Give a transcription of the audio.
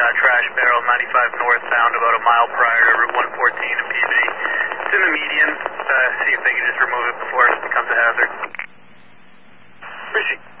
trash barrel 95 northbound about a mile prior to Route 114 in Peabody. It's in the median. See if they can just remove it before it becomes a hazard. Appreciate it.